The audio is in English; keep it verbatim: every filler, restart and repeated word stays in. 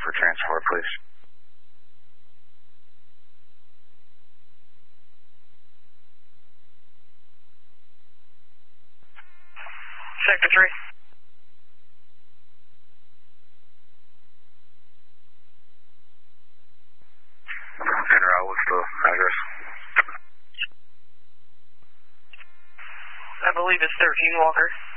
for transport, please. Sector three. General, what's the address? I believe it's thirteen Walker.